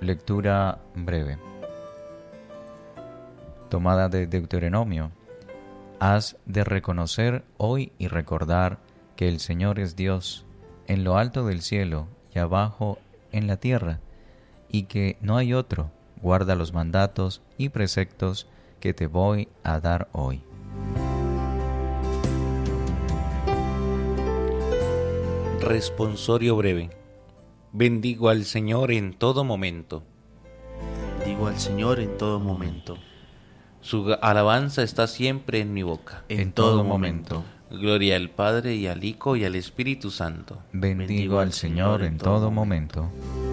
Lectura breve. Tomada de Deuteronomio. Has de reconocer hoy y recordar que el Señor es Dios, en lo alto del cielo y abajo en la tierra, y que no hay otro. Guarda los mandatos y preceptos que te voy a dar hoy. Responsorio breve. Bendigo al Señor en todo momento. Bendigo al Señor en todo momento. Su alabanza está siempre en mi boca. En todo momento. Gloria al Padre y al Hijo y al Espíritu Santo. Bendigo al Señor en todo momento.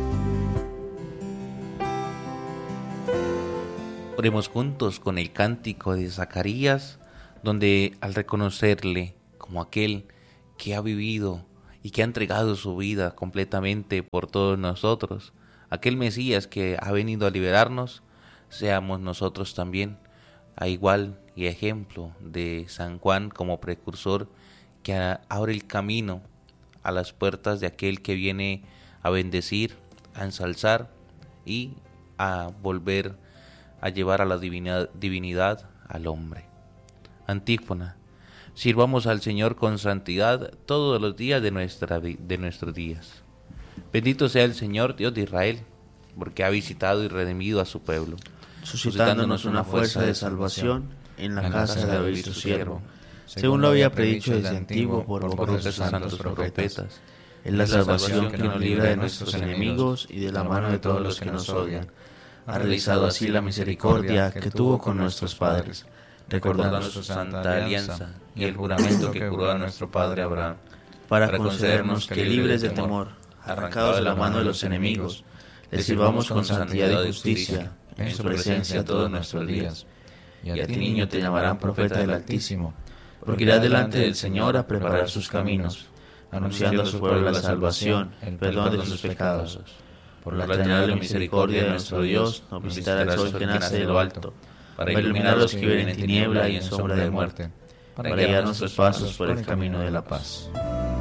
Oremos juntos con el cántico de Zacarías, donde al reconocerle como aquel que ha vivido y que ha entregado su vida completamente por todos nosotros, aquel Mesías que ha venido a liberarnos, seamos nosotros también, a igual y ejemplo de San Juan como precursor que abre el camino a las puertas de aquel que viene a bendecir, a ensalzar y a volver a llevar a la divinidad al hombre. Antífona. Sirvamos al Señor con santidad todos los días de nuestros días. Bendito sea el Señor, Dios de Israel, porque ha visitado y redimido a su pueblo, suscitándonos una fuerza de salvación en la casa de David su siervo, según lo había predicho desde antiguo por boca de sus santos profetas. Es la salvación que nos libra de nuestros enemigos y de la mano de todos los que nos odian. Ha realizado así la misericordia que tuvo con nuestros padres, recordando su santa alianza y el juramento que juró a nuestro padre Abraham, para concedernos que, libres de temor, arrancados de la mano de los enemigos, le sirvamos con santidad y justicia en su presencia todos nuestros días. Y a ti, niño, te llamarán profeta del Altísimo, porque irás delante del Señor a preparar sus caminos, anunciando a su pueblo la salvación, el perdón de sus pecados. Por la entrañable misericordia de nuestro Dios, nos visitará el sol que nace de lo alto, para iluminar a los que viven en tiniebla y en sombra de muerte, para guiar nuestros pasos por el camino de la paz.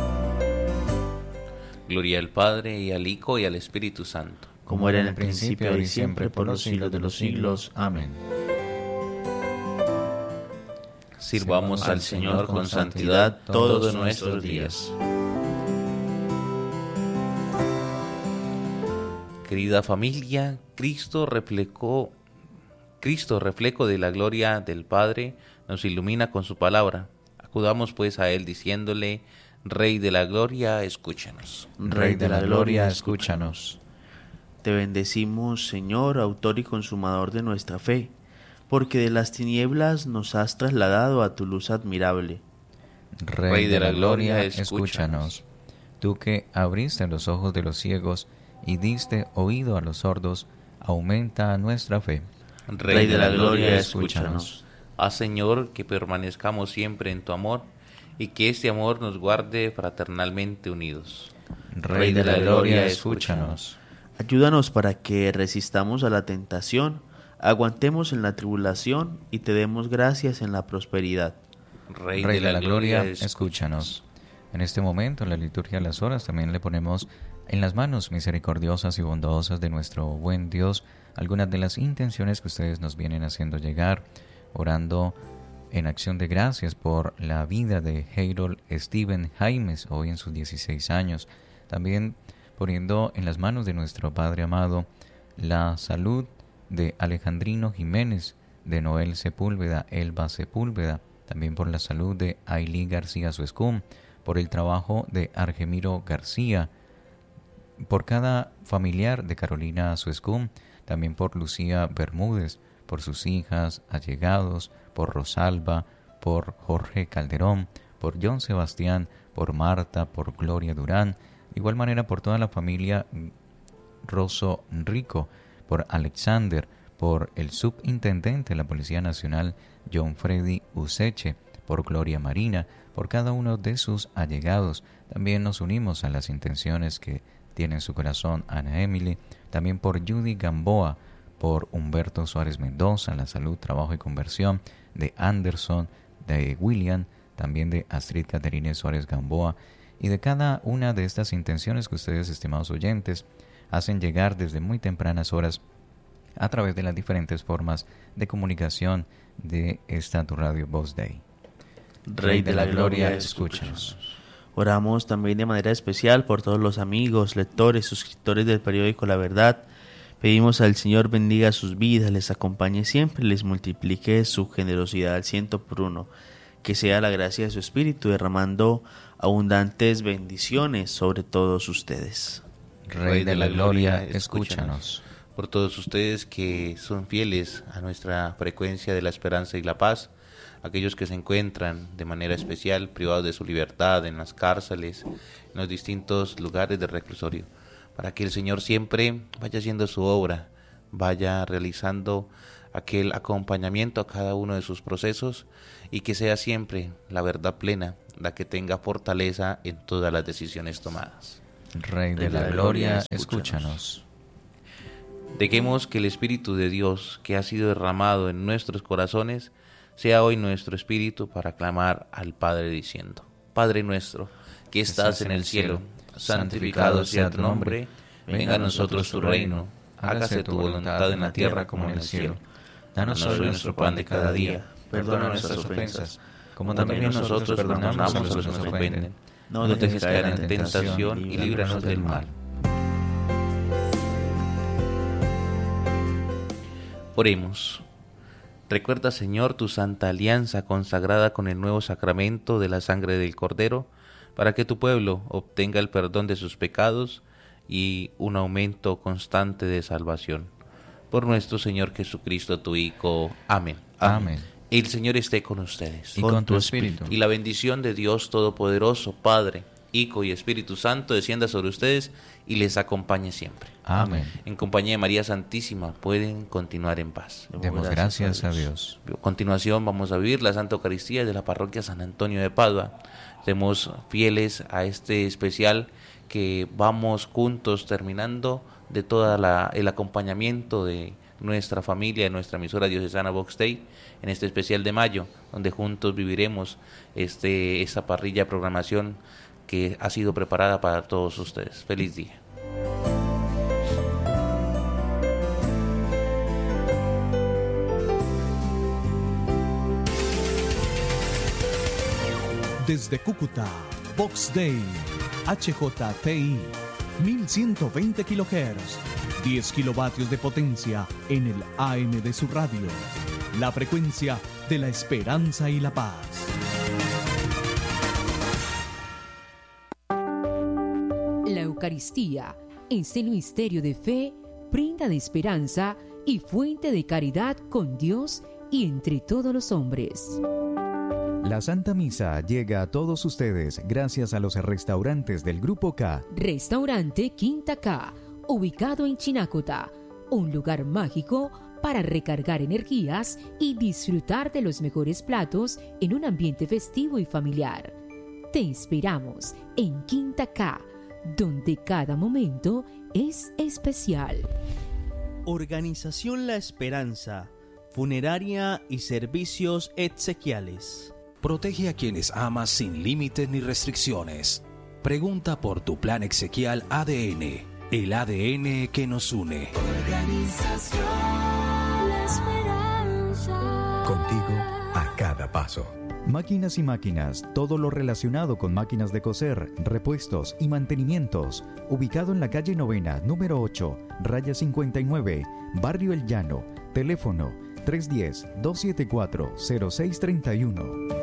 Gloria al Padre, y al Hijo, y al Espíritu Santo. Como era en el principio, ahora y siempre, por los siglos de los siglos. Amén. Sirvamos al Señor con santidad todos nuestros días. Querida familia, Cristo, reflejo de la gloria del Padre, nos ilumina con su palabra. Acudamos pues a Él diciéndole: Rey de la gloria, escúchanos. Rey de la gloria, escúchanos. Te bendecimos, Señor, autor y consumador de nuestra fe, porque de las tinieblas nos has trasladado a tu luz admirable. Rey de la gloria, escúchanos. Tú que abriste los ojos de los ciegos y diste oído a los sordos, aumenta nuestra fe. Rey de la gloria, escúchanos. Haz, Señor, que permanezcamos siempre en tu amor y que este amor nos guarde fraternalmente unidos. Rey de la gloria, escúchanos. Ayúdanos para que resistamos a la tentación, aguantemos en la tribulación y te demos gracias en la prosperidad. Rey de la gloria, escúchanos. En este momento, en la liturgia de las horas, también le ponemos en las manos misericordiosas y bondadosas de nuestro buen Dios algunas de las intenciones que ustedes nos vienen haciendo llegar, orando en acción de gracias por la vida de Harold Steven Jaimes, hoy en sus 16 años. También poniendo en las manos de nuestro Padre amado la salud de Alejandrino Jiménez, de Noel Sepúlveda, Elba Sepúlveda, también por la salud de Ailí García Suescún, por el trabajo de Argemiro García, por cada familiar de Carolina Suescún, también por Lucía Bermúdez, por sus hijas, allegados, por Rosalba, por Jorge Calderón, por John Sebastián, por Marta, por Gloria Durán, de igual manera por toda la familia Rosso Rico, por Alexander, por el subintendente de la Policía Nacional, John Freddy Useche, por Gloria Marina, por cada uno de sus allegados. También nos unimos a las intenciones que tiene en su corazón Ana Emily, también por Judy Gamboa, por Humberto Suárez Mendoza, la salud, trabajo y conversión de Anderson, de William, también de Astrid Caterine Suárez Gamboa, y de cada una de estas intenciones que ustedes, estimados oyentes, hacen llegar desde muy tempranas horas a través de las diferentes formas de comunicación de esta tu radio Voz Dei. Rey de la Gloria, escúchanos. Oramos también de manera especial por todos los amigos, lectores, suscriptores del periódico La Verdad. Pedimos al Señor bendiga sus vidas, les acompañe siempre, les multiplique su generosidad al 100%, que sea la gracia de su Espíritu derramando abundantes bendiciones sobre todos ustedes. Rey de la Gloria, escúchanos. Por todos ustedes que son fieles a nuestra frecuencia de la esperanza y la paz, aquellos que se encuentran de manera especial privados de su libertad en las cárceles, en los distintos lugares de reclusorio, para que el Señor siempre vaya haciendo su obra, vaya realizando aquel acompañamiento a cada uno de sus procesos y que sea siempre la verdad plena la que tenga fortaleza en todas las decisiones tomadas. Rey de la Gloria, escúchanos. Dejemos que el Espíritu de Dios que ha sido derramado en nuestros corazones sea hoy nuestro espíritu para clamar al Padre diciendo: Padre nuestro, que estás en el cielo, santificado sea tu nombre, venga a nosotros tu reino, hágase tu voluntad en la tierra como en el cielo. Danos hoy nuestro pan de cada día, perdona nuestras ofensas, como también nosotros perdonamos a los que nos ofenden. No nos dejes caer en tentación y líbranos del mal. Oremos. Recuerda, Señor, tu santa alianza consagrada con el nuevo sacramento de la sangre del Cordero, para que tu pueblo obtenga el perdón de sus pecados y un aumento constante de salvación. Por nuestro Señor Jesucristo, tu Hijo. Amén. Amén. El Señor esté con ustedes. Y con tu espíritu. Y la bendición de Dios Todopoderoso, Padre, Hijo y Espíritu Santo, descienda sobre ustedes y les acompañe siempre. Amén. En compañía de María Santísima pueden continuar en paz. Demos gracias a Dios. A continuación vamos a vivir la Santa Eucaristía de la Parroquia San Antonio de Padua. Estemos fieles a este especial que vamos juntos terminando de todo el acompañamiento de nuestra familia, de nuestra emisora diocesana Vox Dei, en este especial de mayo, donde juntos viviremos esta parrilla de programación que ha sido preparada para todos ustedes. Feliz día. Desde Cúcuta, Vox Dei, HJTI, 1120 kHz, 10 kilovatios de potencia en el AM de su radio. La frecuencia de la esperanza y la paz. La Eucaristía es el misterio de fe, prenda de esperanza y fuente de caridad con Dios y entre todos los hombres. La Santa Misa llega a todos ustedes gracias a los restaurantes del Grupo K. Restaurante Quinta K, ubicado en Chinacota, un lugar mágico para recargar energías y disfrutar de los mejores platos en un ambiente festivo y familiar. Te esperamos en Quinta K, donde cada momento es especial. Organización La Esperanza, funeraria y servicios exequiales. Protege a quienes amas sin límites ni restricciones. Pregunta por tu plan exequial ADN, el ADN que nos une. Organización La Esperanza. Contigo a cada paso. Máquinas y máquinas, todo lo relacionado con máquinas de coser, repuestos y mantenimientos. Ubicado en la calle Novena, número 8, raya 59, Barrio El Llano. Teléfono 310-274-0631.